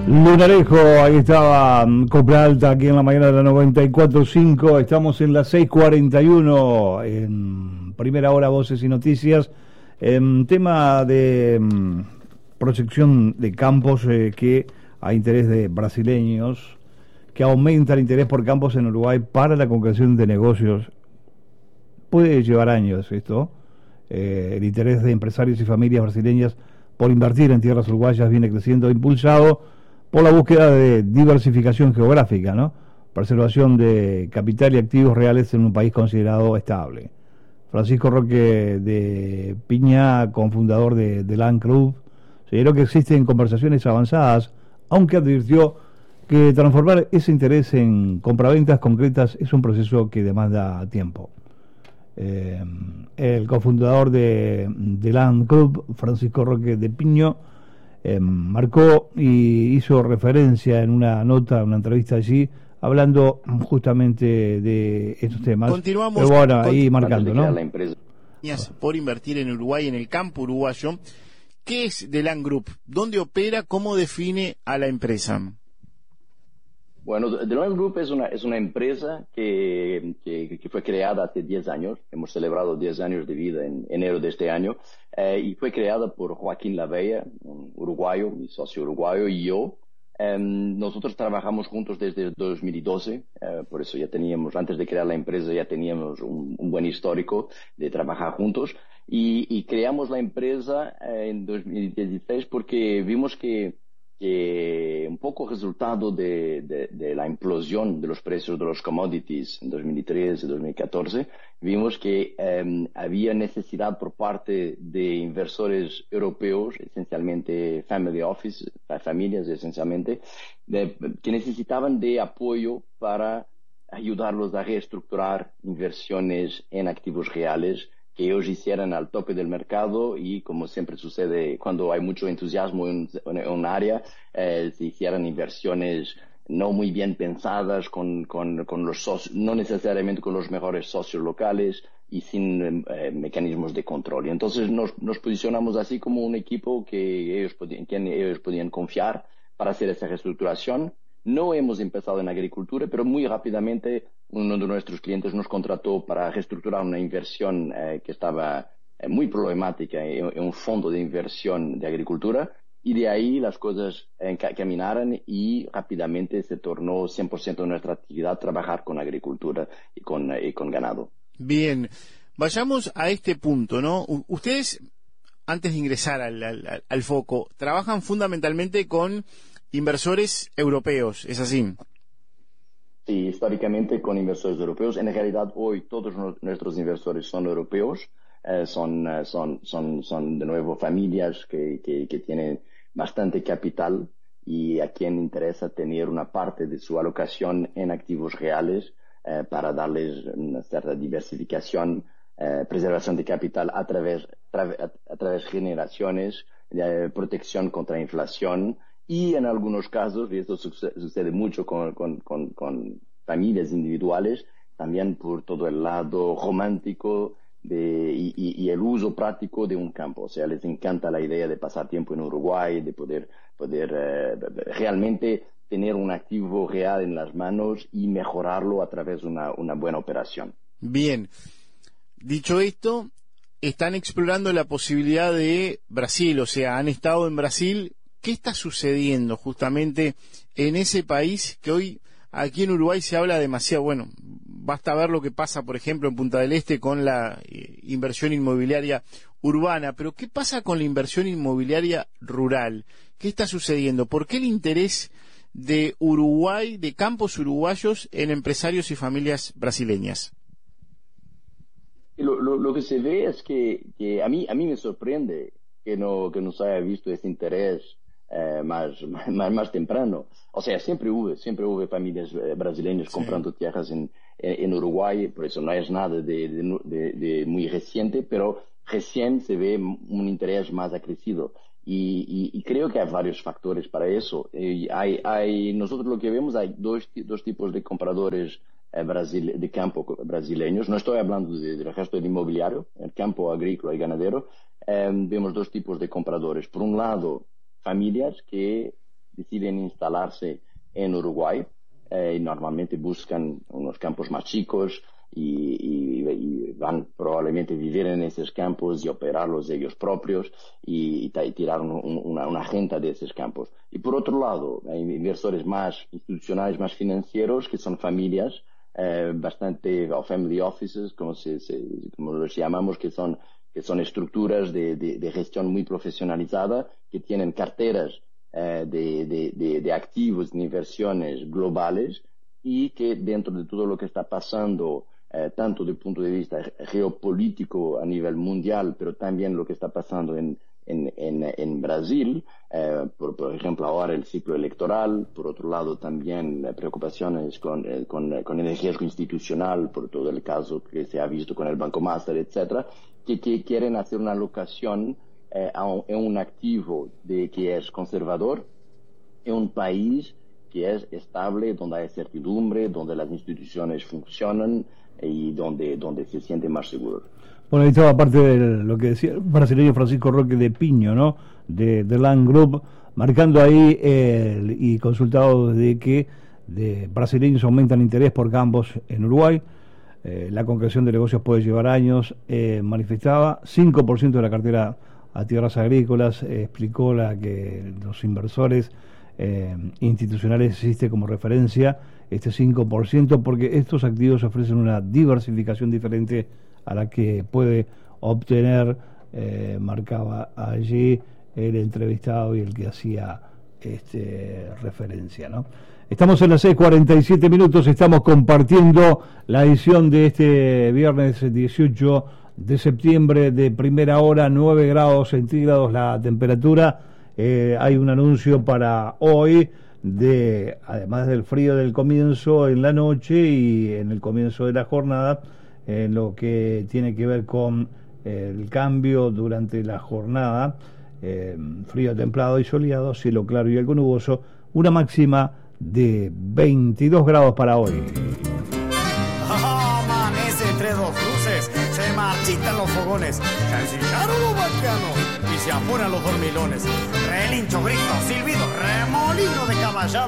Lunarejo, ahí estaba Copla Alta, aquí en la mañana de la 94.5. Estamos en las 6:41, en primera hora, voces y noticias. Tema de proyección de campos que a interés de brasileños, que aumenta el interés por campos en Uruguay para la concreción de negocios. Puede llevar años esto. El interés de empresarios y familias brasileñas por invertir en tierras uruguayas viene creciendo, impulsado por la búsqueda de diversificación geográfica, ¿no? Preservación de capital y activos reales en un país considerado estable. Francisco Roque de Piña, cofundador de Land Group, señaló que existen conversaciones avanzadas, aunque advirtió que transformar ese interés en compraventas concretas es un proceso que demanda tiempo. El cofundador de Land Group, Francisco Roque de Piño, marcó y hizo referencia en una nota, una entrevista allí, hablando justamente de estos temas. Continuamos. Pero bueno, ahí marcando, ¿no? La empresa por invertir en Uruguay, en el campo uruguayo. ¿Qué es The Land Group? ¿Dónde opera? ¿Cómo define a la empresa? Bueno, The Land Group es una empresa que fue creada hace 10 años. Hemos celebrado 10 años de vida en enero de este año. Y fue creada por Joaquín Lavella, un uruguayo, mi socio uruguayo, y yo. Nosotros trabajamos juntos desde 2012, por eso ya teníamos, antes de crear la empresa, ya teníamos un buen histórico de trabajar juntos. Y creamos la empresa en 2016 porque vimos que un poco resultado de la implosión de los precios de los commodities en 2013 y 2014, vimos que había necesidad por parte de inversores europeos, esencialmente family office, familias esencialmente, que necesitaban de apoyo para ayudarlos a reestructurar inversiones en activos reales que ellos hicieran al tope del mercado y, como siempre sucede cuando hay mucho entusiasmo en un área, se hicieran inversiones no muy bien pensadas con los socios, no necesariamente con los mejores socios locales y sin mecanismos de control. Y entonces nos posicionamos así como un equipo que quien ellos podían confiar para hacer esa reestructuración. No hemos empezado en agricultura, pero muy rápidamente uno de nuestros clientes nos contrató para reestructurar una inversión que estaba muy problemática en un fondo de inversión de agricultura, y de ahí las cosas caminaron y rápidamente se tornó 100% de nuestra actividad trabajar con agricultura y con ganado. Bien, vayamos a este punto, ¿no? Ustedes, antes de ingresar al foco, trabajan fundamentalmente con inversores europeos, ¿es así? Sí, históricamente con inversores europeos. En realidad hoy todos nuestros inversores son europeos, son de nuevo familias que tienen bastante capital y a quien interesa tener una parte de su alocación en activos reales para darles una cierta diversificación, preservación de capital a través de generaciones, protección contra inflación. Y en algunos casos, y esto sucede mucho con familias individuales, también por todo el lado romántico y el uso práctico de un campo. O sea, les encanta la idea de pasar tiempo en Uruguay, de poder realmente tener un activo real en las manos y mejorarlo a través de una buena operación. Bien. Dicho esto, están explorando la posibilidad de Brasil, o sea, han estado en Brasil. ¿Qué está sucediendo justamente en ese país que hoy aquí en Uruguay se habla demasiado? Bueno, basta ver lo que pasa, por ejemplo, en Punta del Este con la inversión inmobiliaria urbana, pero ¿qué pasa con la inversión inmobiliaria rural? ¿Qué está sucediendo? ¿Por qué el interés de Uruguay, de campos uruguayos en empresarios y familias brasileñas? Lo que se ve es que a mí me sorprende que no se haya visto ese interés más temprano. O sea, siempre hubo familias brasileñas comprando tierras en Uruguay, por eso no es nada de muy reciente, pero recién se ve un interés más acrecido. Y creo que hay varios factores para eso. Nosotros lo que vemos, hay dos tipos de compradores de campo brasileños. No estoy hablando del resto del inmobiliario, el campo agrícola y ganadero. Vemos dos tipos de compradores. Por un lado, familias que deciden instalarse en Uruguay y normalmente buscan unos campos más chicos y van probablemente a vivir en esos campos y operarlos ellos propios y tirar una agenda de esos campos. Y por otro lado, hay inversores más institucionales, más financieros, que son familias, bastante, o family offices, como los llamamos, que son estructuras de gestión muy profesionalizada, que tienen carteras de activos, de inversiones globales, y que dentro de todo lo que está pasando, tanto desde el punto de vista geopolítico a nivel mundial, pero también lo que está pasando en Brasil, por ejemplo ahora el ciclo electoral, por otro lado también preocupaciones con el riesgo institucional, por todo el caso que se ha visto con el Banco Master, etcétera, que quieren hacer una alocación en un activo que es conservador, en un país que es estable, donde hay certidumbre, donde las instituciones funcionan y donde se siente más seguro. Bueno, ahí estaba parte de lo que decía el brasileño Francisco Roque de Piño, ¿no? De Land Group, marcando ahí y consultado de que de brasileños aumentan interés por campos en Uruguay. La concreción de negocios puede llevar años, manifestaba 5% de la cartera a tierras agrícolas, explicó que los inversores institucionales existe como referencia este 5%, porque estos activos ofrecen una diversificación diferente a la que puede obtener, marcaba allí el entrevistado y el que hacía referencia, ¿no? Estamos en las 6:47 minutos, estamos compartiendo la edición de este viernes 18 de septiembre de primera hora, 9 grados centígrados la temperatura. Hay un anuncio para hoy, además del frío del comienzo en la noche y en el comienzo de la jornada, en lo que tiene que ver con el cambio durante la jornada, frío templado y soleado, cielo claro y algo nuboso, una máxima de 22 grados para hoy. Amanece entre dos cruces, se marchitan los fogones, se ensillaron los bacanos y se apuran los dormilones. Relincho, grito, silbido, remolino de caballada.